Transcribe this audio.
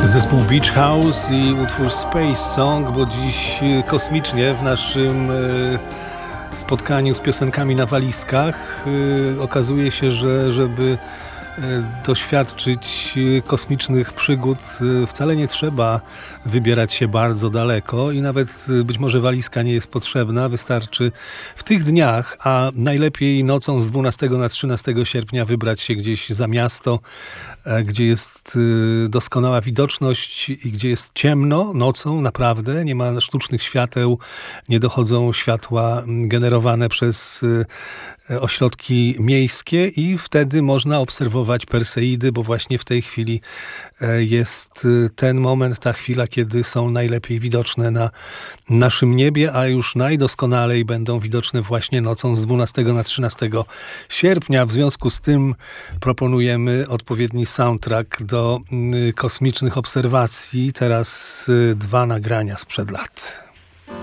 Zespół Beach House i utwór Space Song, bo dziś kosmicznie w naszym spotkaniu z piosenkami na walizkach okazuje się, że żeby doświadczyć kosmicznych przygód wcale nie trzeba wybierać się bardzo daleko i nawet być może walizka nie jest potrzebna. Wystarczy w tych dniach, a najlepiej nocą z 12 na 13 sierpnia wybrać się gdzieś za miasto, gdzie jest doskonała widoczność i gdzie jest ciemno nocą, naprawdę. Nie ma sztucznych świateł, nie dochodzą światła generowane przez ośrodki miejskie i wtedy można obserwować Perseidy, bo właśnie w tej chwili jest ten moment, ta chwila, kiedy są najlepiej widoczne na naszym niebie, a już najdoskonalej będą widoczne właśnie nocą z 12 na 13 sierpnia. W związku z tym proponujemy odpowiedni soundtrack do kosmicznych obserwacji. Teraz 2 nagrania sprzed lat.